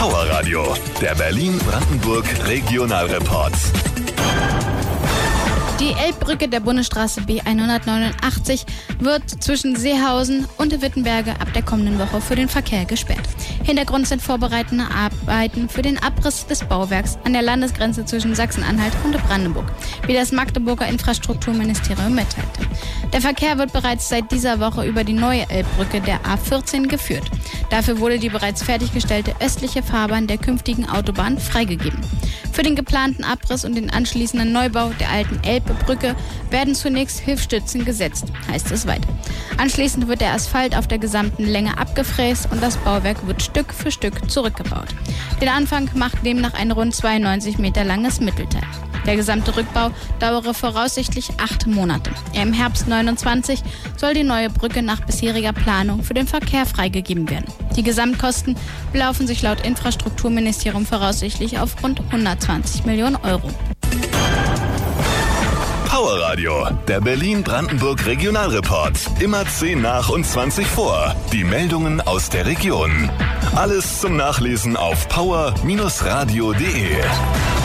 Power Radio, der Berlin-Brandenburg Regionalreport. Die Elbbrücke der Bundesstraße B189 wird zwischen Seehausen und Wittenberge ab der kommenden Woche für den Verkehr gesperrt. Hintergrund sind vorbereitende Arbeiten für den Abriss des Bauwerks an der Landesgrenze zwischen Sachsen-Anhalt und Brandenburg, wie das Magdeburger Infrastrukturministerium mitteilte. Der Verkehr wird bereits seit dieser Woche über die neue Elbbrücke der A14 geführt. Dafür wurde die bereits fertiggestellte östliche Fahrbahn der künftigen Autobahn freigegeben. Für den geplanten Abriss und den anschließenden Neubau der alten Elbbrücke werden zunächst Hilfsstützen gesetzt, heißt es weiter. Anschließend wird der Asphalt auf der gesamten Länge abgefräst und das Bauwerk wird Stück für Stück zurückgebaut. Den Anfang macht demnach ein rund 92 Meter langes Mittelteil. Der gesamte Rückbau dauere voraussichtlich 8 Monate. Im Herbst 29 soll die neue Brücke nach bisheriger Planung für den Verkehr freigegeben werden. Die Gesamtkosten belaufen sich laut Infrastrukturministerium voraussichtlich auf rund 120 Millionen Euro. Power Radio, der Berlin-Brandenburg Regionalreport. Immer 10 nach und 20 vor. Die Meldungen aus der Region. Alles zum Nachlesen auf power-radio.de.